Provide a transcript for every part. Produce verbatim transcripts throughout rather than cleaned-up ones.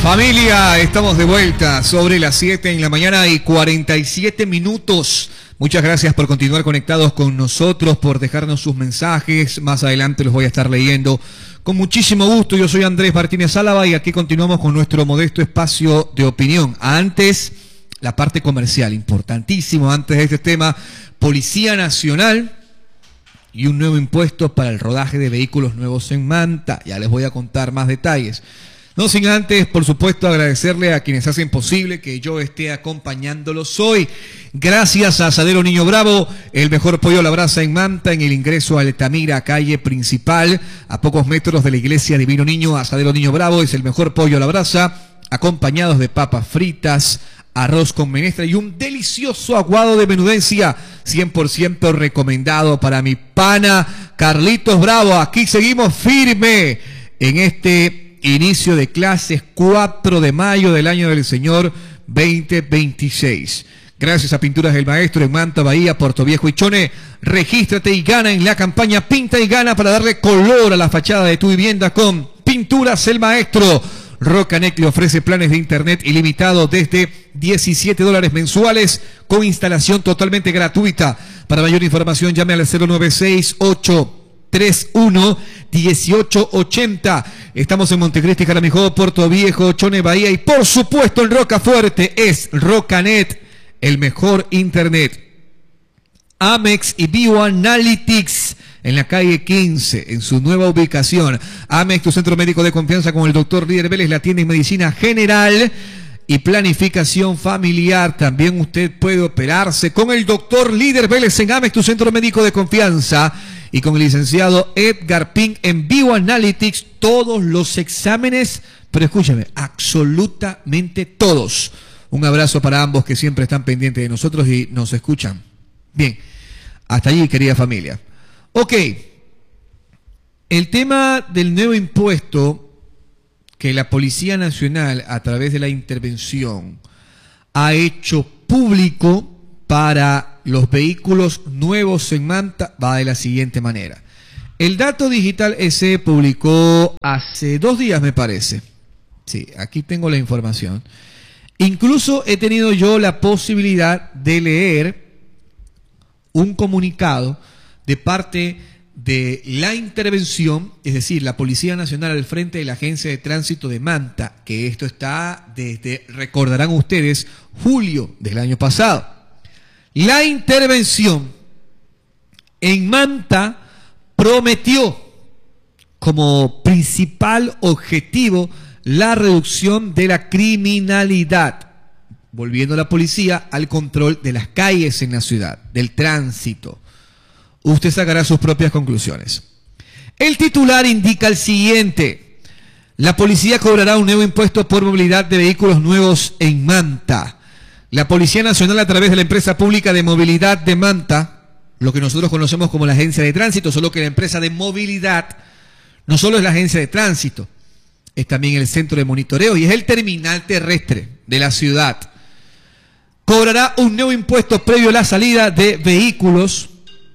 Familia, estamos de vuelta sobre las siete en la mañana y cuarenta y siete minutos. Muchas gracias por continuar conectados con nosotros, por dejarnos sus mensajes. Más adelante los voy a estar leyendo con muchísimo gusto. Yo soy Andrés Martínez Álava y aquí continuamos con nuestro modesto espacio de opinión. Antes, la parte comercial, importantísimo. Antes de este tema, Policía Nacional y un nuevo impuesto para el rodaje de vehículos nuevos en Manta. Ya les voy a contar más detalles. No sin antes, por supuesto, agradecerle a quienes hacen posible que yo esté acompañándolos hoy. Gracias a Asadero Niño Bravo, el mejor pollo a la brasa en Manta, en el ingreso a Altamira, calle principal, a pocos metros de la iglesia Divino Niño. Asadero Niño Bravo es el mejor pollo a la brasa, acompañados de papas fritas, arroz con menestra y un delicioso aguado de menudencia, cien por ciento recomendado para mi pana Carlitos Bravo. Aquí seguimos firme en este inicio de clases, cuatro de mayo del año del Señor veinte veintiséis. Gracias a Pinturas del Maestro en Manta, Bahía, Puerto Viejo y Chone. Regístrate y gana en la campaña Pinta y Gana para darle color a la fachada de tu vivienda con Pinturas el Maestro. Rocanet le ofrece planes de internet ilimitado desde diecisiete dólares mensuales con instalación totalmente gratuita. Para mayor información llame al cero nueve seis ocho tres uno dieciocho ochenta. Estamos en Montecristi, Jaramillo, Puerto Viejo, Chone, Bahía y por supuesto en Rocafuerte es Rocanet, el mejor internet. Amex y Bioanalytics en la calle quince, en su nueva ubicación. Amex, tu centro médico de confianza con el doctor Líder Vélez, la tienda en medicina general y planificación familiar. También usted puede operarse con el doctor Líder Vélez en Amex, tu centro médico de confianza, y con el licenciado Edgar Pink en Bioanalytics, todos los exámenes, pero escúchame, absolutamente todos. Un abrazo para ambos que siempre están pendientes de nosotros y nos escuchan. Bien, hasta allí, querida familia. Ok, el tema del nuevo impuesto que la Policía Nacional, a través de la intervención, ha hecho público para los vehículos nuevos en Manta va de la siguiente manera. El dato digital se publicó hace dos días, me parece. Sí, aquí tengo la información. Incluso he tenido yo la posibilidad de leer un comunicado de parte de la intervención, es decir, la Policía Nacional al frente de la Agencia de Tránsito de Manta, que esto está desde, recordarán ustedes, julio del año pasado. La intervención en Manta prometió como principal objetivo la reducción de la criminalidad, volviendo a la policía al control de las calles en la ciudad, del tránsito. Usted sacará sus propias conclusiones. El titular indica el siguiente: la policía cobrará un nuevo impuesto por movilidad de vehículos nuevos en Manta. La Policía Nacional, a través de la empresa pública de movilidad de Manta, lo que nosotros conocemos como la agencia de tránsito, solo que la empresa de movilidad no solo es la agencia de tránsito, es también el centro de monitoreo y es el terminal terrestre de la ciudad. Cobrará un nuevo impuesto previo a la salida de vehículos,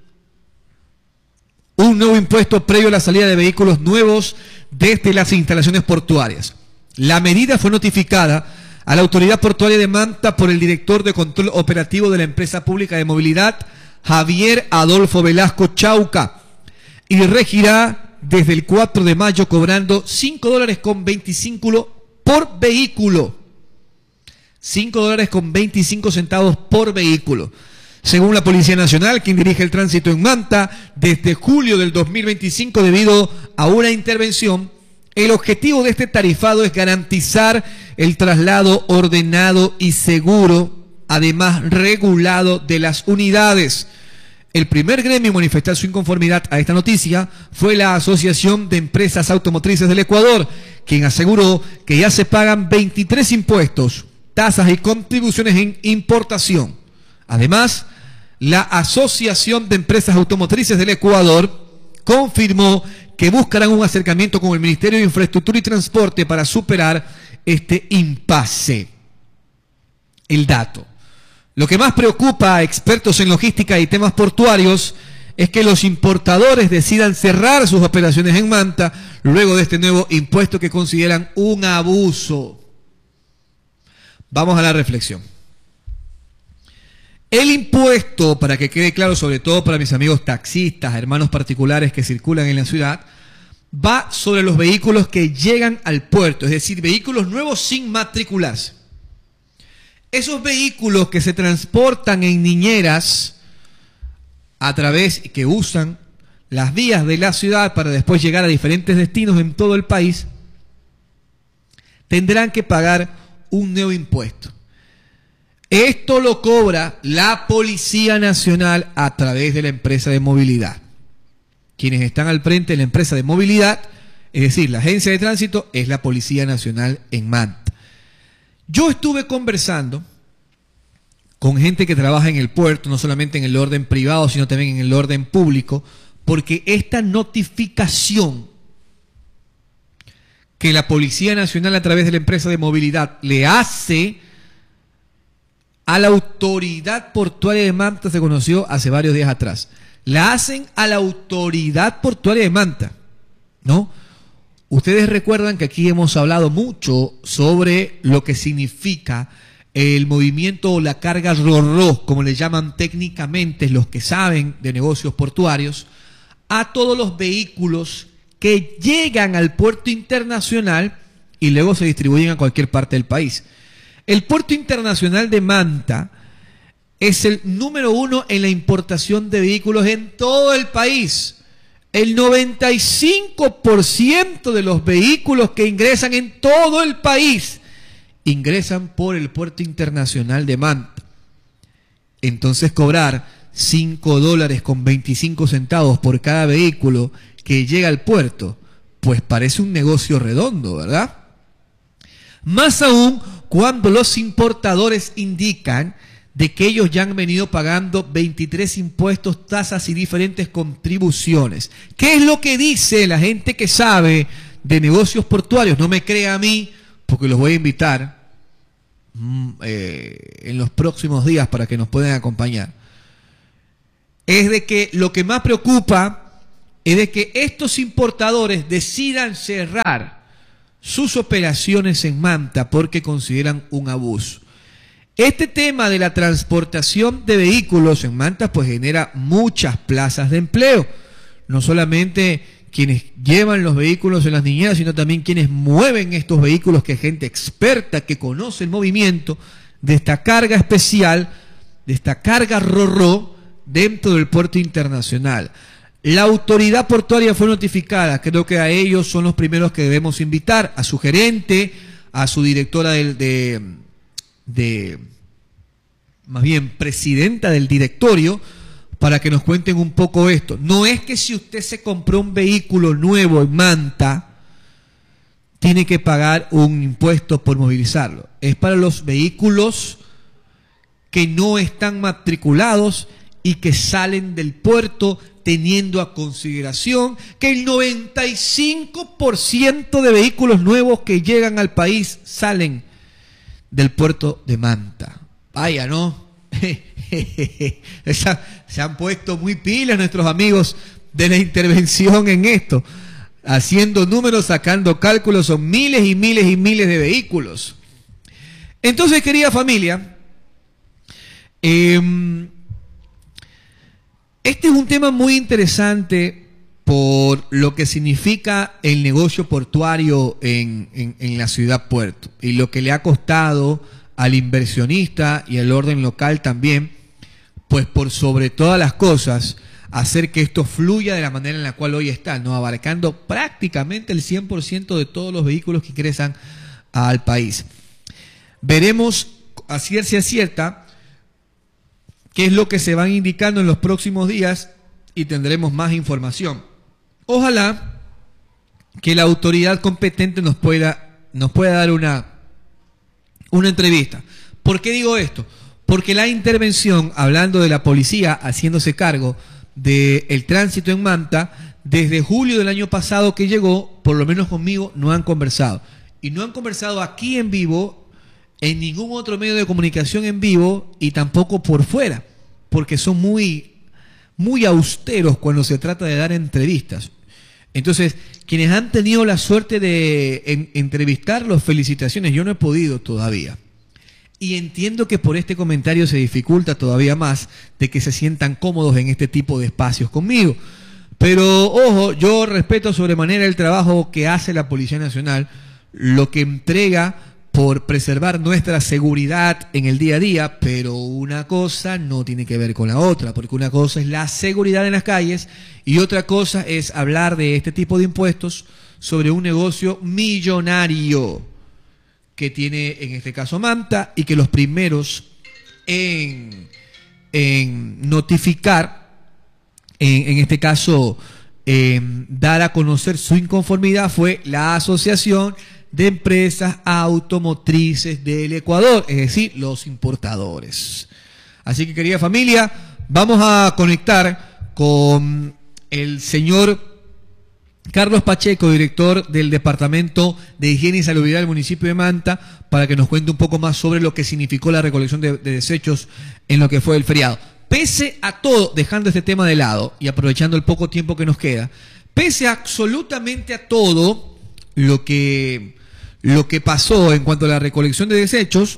un nuevo impuesto previo a la salida de vehículos nuevos desde las instalaciones portuarias. La medida fue notificada a la Autoridad Portuaria de Manta por el director de control operativo de la empresa pública de movilidad, Javier Adolfo Velasco Chauca, y regirá desde el cuatro de mayo cobrando cinco dólares con veinticinco por vehículo. cinco dólares con veinticinco centavos por vehículo. Según la Policía Nacional, quien dirige el tránsito en Manta, desde julio del dos mil veinticinco, debido a una intervención, el objetivo de este tarifado es garantizar el traslado ordenado y seguro, además regulado, de las unidades. El primer gremio en manifestar su inconformidad a esta noticia fue la Asociación de Empresas Automotrices del Ecuador, quien aseguró que ya se pagan veintitrés impuestos, tasas y contribuciones en importación. Además, la Asociación de Empresas Automotrices del Ecuador confirmó que buscarán un acercamiento con el Ministerio de Infraestructura y Transporte para superar este impasse. El dato. Lo que más preocupa a expertos en logística y temas portuarios es que los importadores decidan cerrar sus operaciones en Manta luego de este nuevo impuesto que consideran un abuso. Vamos a la reflexión. El impuesto, para que quede claro, sobre todo para mis amigos taxistas, hermanos particulares que circulan en la ciudad, va sobre los vehículos que llegan al puerto, es decir, vehículos nuevos sin matricularse. Esos vehículos que se transportan en niñeras a través, que usan las vías de la ciudad para después llegar a diferentes destinos en todo el país, tendrán que pagar un nuevo impuesto. Esto lo cobra la Policía Nacional a través de la empresa de movilidad. Quienes están al frente de la empresa de movilidad, es decir, la agencia de tránsito, es la Policía Nacional en Manta. Yo estuve conversando con gente que trabaja en el puerto, no solamente en el orden privado, sino también en el orden público, porque esta notificación que la Policía Nacional a través de la empresa de movilidad le hace a la autoridad portuaria de Manta se conoció hace varios días atrás. La hacen a la autoridad portuaria de Manta, ¿no? Ustedes recuerdan que aquí hemos hablado mucho sobre lo que significa el movimiento o la carga ro-ro, como le llaman técnicamente los que saben de negocios portuarios, a todos los vehículos que llegan al puerto internacional y luego se distribuyen a cualquier parte del país. El puerto internacional de Manta es el número uno en la importación de vehículos en todo el país. El noventa y cinco por ciento de los vehículos que ingresan en todo el país ingresan por el puerto internacional de Manta. Entonces cobrar cinco dólares con veinticinco centavos por cada vehículo que llega al puerto, pues parece un negocio redondo, ¿verdad? Más aún cuando los importadores indican de que ellos ya han venido pagando veintitrés impuestos, tasas y diferentes contribuciones. ¿Qué es lo que dice la gente que sabe de negocios portuarios? No me crea a mí, porque los voy a invitar mm, eh, en los próximos días para que nos puedan acompañar. Es de que lo que más preocupa es de que estos importadores decidan cerrar sus operaciones en Manta porque consideran un abuso. Este tema de la transportación de vehículos en Manta pues genera muchas plazas de empleo. No solamente quienes llevan los vehículos en las niñeras, sino también quienes mueven estos vehículos, que es gente experta que conoce el movimiento de esta carga especial, de esta carga ro-ro dentro del puerto internacional. La autoridad portuaria fue notificada, creo que a ellos son los primeros que debemos invitar, a su gerente, a su directora del, de, de, más bien, presidenta del directorio, para que nos cuenten un poco esto. No es que si usted se compró un vehículo nuevo en Manta, tiene que pagar un impuesto por movilizarlo. Es para los vehículos que no están matriculados y que salen del puerto, teniendo a consideración que el noventa y cinco por ciento de vehículos nuevos que llegan al país salen del puerto de Manta. Vaya, ¿no? Se han puesto muy pilas nuestros amigos de la intervención en esto, haciendo números, sacando cálculos, son miles y miles y miles de vehículos. Entonces, querida familia, eh, este es un tema muy interesante por lo que significa el negocio portuario en, en, en la ciudad puerto y lo que le ha costado al inversionista y al orden local también, pues por sobre todas las cosas, hacer que esto fluya de la manera en la cual hoy está, ¿no? Abarcando prácticamente el cien por ciento de todos los vehículos que ingresan al país. Veremos a ciencia cierta qué es lo que se van indicando en los próximos días y tendremos más información. Ojalá que la autoridad competente nos pueda, nos pueda dar una, una entrevista. ¿Por qué digo esto? Porque la intervención, hablando de la policía haciéndose cargo del tránsito en Manta, desde julio del año pasado que llegó, por lo menos conmigo, no han conversado. Y no han conversado aquí en vivo, en ningún otro medio de comunicación en vivo y tampoco por fuera, porque son muy, muy austeros cuando se trata de dar entrevistas. Entonces, quienes han tenido la suerte de en, entrevistarlos, felicitaciones, yo no he podido todavía. y entiendo que por este comentario se dificulta todavía más de que se sientan cómodos en este tipo de espacios conmigo. Pero, ojo, yo respeto sobremanera el trabajo que hace la Policía Nacional, lo que entrega por preservar nuestra seguridad en el día a día, pero una cosa no tiene que ver con la otra, porque una cosa es la seguridad en las calles y otra cosa es hablar de este tipo de impuestos sobre un negocio millonario que tiene en este caso Manta, y que los primeros en, en notificar, en, en este caso en dar a conocer su inconformidad, fue la Asociación de Empresas Automotrices del Ecuador, es decir, los importadores. Así que, querida familia, vamos a conectar con el señor Carlos Pacheco, director del Departamento de Higiene y Salubridad del municipio de Manta, para que nos cuente un poco más sobre lo que significó la recolección de, de desechos en lo que fue el feriado. Pese a todo, dejando este tema de lado y aprovechando el poco tiempo que nos queda, pese a absolutamente a todo lo que, lo que pasó en cuanto a la recolección de desechos,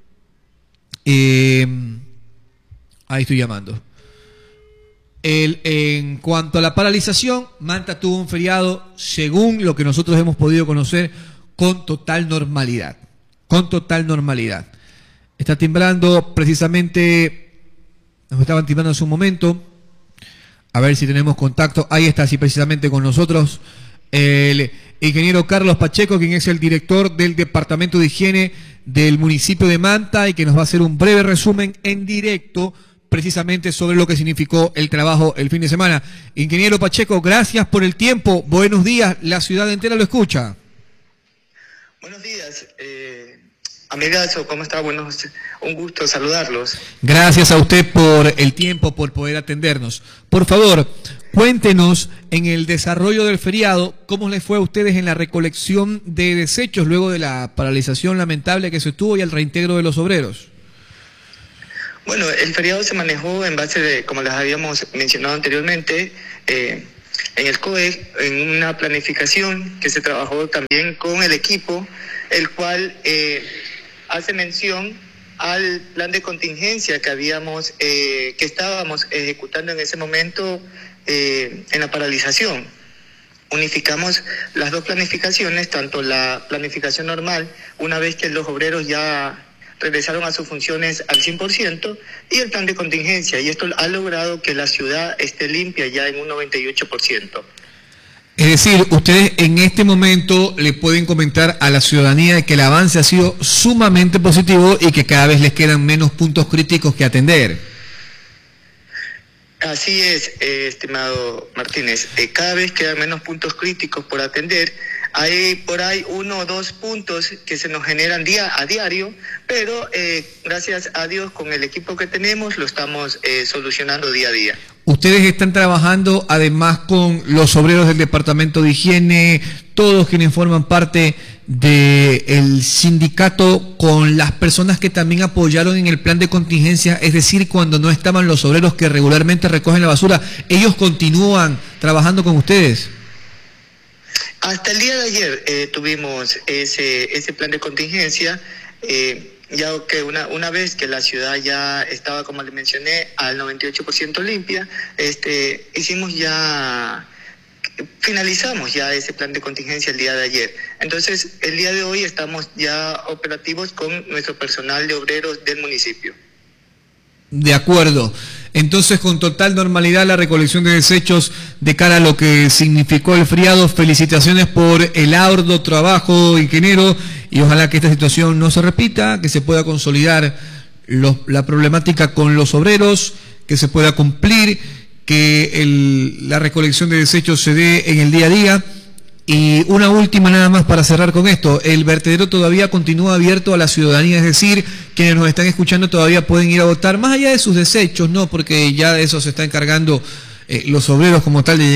eh, ahí estoy llamando. El, en cuanto a la paralización, Manta tuvo un feriado, según lo que nosotros hemos podido conocer, con total normalidad. Con total normalidad. Está timbrando precisamente, nos estaban timbrando hace un momento, a ver si tenemos contacto. Ahí está, sí, precisamente con nosotros, el ingeniero Carlos Pacheco, quien es el director del Departamento de Higiene del municipio de Manta, y que nos va a hacer un breve resumen en directo precisamente sobre lo que significó el trabajo el fin de semana. Ingeniero Pacheco, gracias por el tiempo. Buenos días, la ciudad entera lo escucha. Buenos días, eh, amigazo, ¿cómo está? Buenos, un gusto saludarlos. Gracias a usted por el tiempo, por poder atendernos. Por favor, cuéntenos en el desarrollo del feriado, ¿cómo les fue a ustedes en la recolección de desechos luego de la paralización lamentable que se tuvo y el reintegro de los obreros? Bueno, el feriado se manejó en base de, como les habíamos mencionado anteriormente, eh, en el C O E, en una planificación que se trabajó también con el equipo, el cual eh, hace mención al plan de contingencia que habíamos, eh, que estábamos ejecutando en ese momento eh, en la paralización. Unificamos las dos planificaciones, tanto la planificación normal, una vez que los obreros ya regresaron a sus funciones al cien por ciento, y el plan de contingencia, y esto ha logrado que la ciudad esté limpia ya en un noventa y ocho por ciento. Es decir, ustedes en este momento le pueden comentar a la ciudadanía que el avance ha sido sumamente positivo y que cada vez les quedan menos puntos críticos que atender. Así es, eh, estimado Martínez, eh, cada vez quedan menos puntos críticos por atender. Hay por ahí uno o dos puntos que se nos generan día a diario, pero eh, gracias a Dios con el equipo que tenemos lo estamos eh, solucionando día a día. Ustedes están trabajando además con los obreros del Departamento de Higiene, todos quienes forman parte del sindicato, con las personas que también apoyaron en el plan de contingencia, es decir, cuando no estaban los obreros que regularmente recogen la basura, ¿ellos continúan trabajando con ustedes? Hasta el día de ayer eh, tuvimos ese ese plan de contingencia, eh, ya que una una vez que la ciudad ya estaba, como les mencioné, al noventa y ocho por ciento limpia, este hicimos ya, finalizamos ya ese plan de contingencia el día de ayer. Entonces, el día de hoy estamos ya operativos con nuestro personal de obreros del municipio. De acuerdo. Entonces, con total normalidad la recolección de desechos de cara a lo que significó el feriado. Felicitaciones por el arduo trabajo, ingeniero, y ojalá que esta situación no se repita, que se pueda consolidar los, la problemática con los obreros, que se pueda cumplir, que el, la recolección de desechos se dé en el día a día. Y una última nada más para cerrar con esto: el vertedero todavía continúa abierto a la ciudadanía, es decir, quienes nos están escuchando todavía pueden ir a votar, más allá de sus desechos, no, porque ya de eso se está encargando eh, los obreros como tal de